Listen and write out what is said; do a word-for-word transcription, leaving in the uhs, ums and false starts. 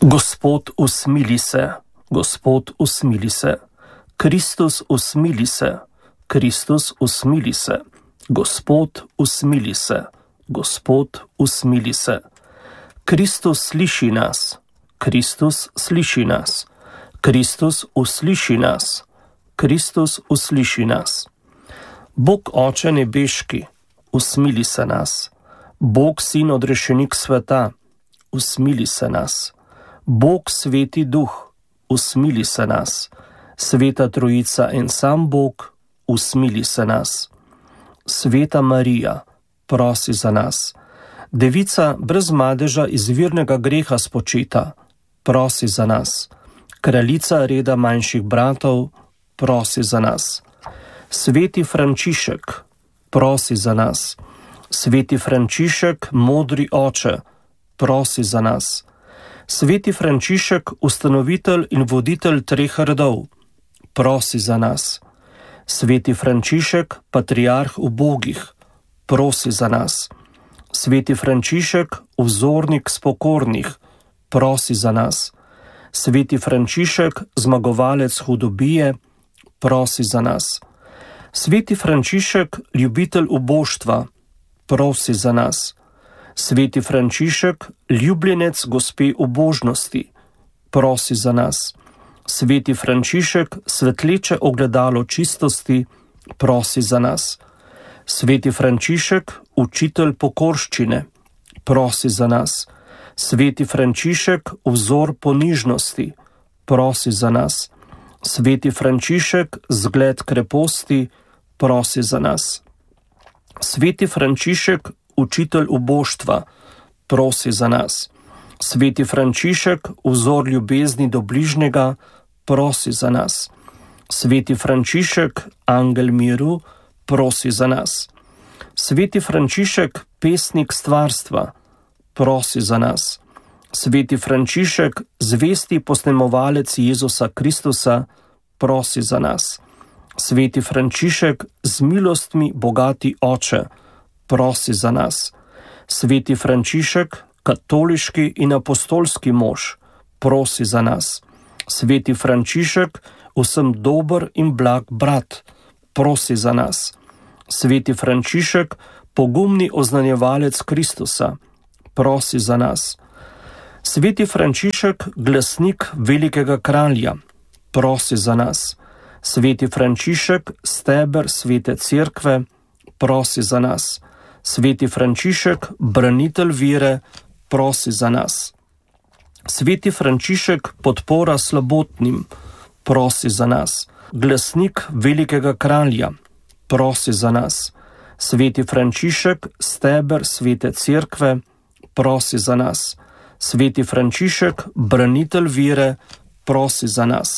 Gospod, usmili se, Gospod, usmili se. Kristus, usmili se, Kristus, usmili se. Gospod, usmili se, Gospod, usmili se. Kristus sliši nas, Kristus sliši nas. Kristus usliši nas, Kristus usliši nas. Bog Oče nebeški, usmili se nas. Bog Sin odrešenik sveta, usmili se nas. Bog Sveti Duh, usmili se nas. Sveta Trojica en sam Bog, usmili se nas. Sveta Marija, prosi za nas. Devica brez madeža izvirnega greha spočita, prosi za nas. Kraljica reda manjših bratov, prosi za nas. Sveti Frančišek, prosi za nas. Sveti Frančišek, modri oče, prosi za nas. Sveti Frančišek, ustanovitelj in voditelj treh redov, prosi za nas. Sveti Frančišek, patriarh ubogih, prosi za nas. Sveti Frančišek, vzornik spokornih, prosi za nas. Sveti Frančišek, zmagovalec hudobije, prosi za nas. Sveti Frančišek, ljubitelj uboštva, prosi za nas. Sveti Frančišek, ljubljenec gospe ubožnosti, prosi za nas. Sveti Frančišek, svetleče ogledalo čistosti, prosi za nas. Sveti Frančišek, učitelj pokorščine, prosi za nas. Sveti Frančišek, vzor ponižnosti, prosi za nas. Sveti Frančišek, zgled kreposti, prosi za nas. Sveti Frančišek, učitelj uboštva, prosi za nas. Sveti Frančišek, vzor ljubezni do bližnjega, prosi za nas. Sveti Frančišek, angel miru, prosi za nas. Sveti Frančišek, pesnik stvarstva, prosi za nas. Sveti Frančišek, zvesti posnemovalec Jezusa Kristusa, prosi za nas. Sveti Frančišek, z milostmi bogati oče, prosi za nas. Sveti Frančišek, katoliški in apostolski mož, prosi za nas. Sveti Frančišek, vsem dober in blag brat, prosi za nas. Sveti Frančišek, pogumni oznanjevalec Kristusa, prosi za nas. Sveti Frančišek, glasnik velikega kralja, prosi za nas. Sveti Frančišek, steber svete cerkve, prosi za nas. Sveti Frančišek, branitelj vere, prosi za nas. Sveti Frančišek, podpora slabotnim, prosi za nas. Glasnik velikega kralja, prosi za nas. Sveti Frančišek, steber svete cerkve, prosi za nas. Sveti Frančišek, branitelj vere, prosi za nas.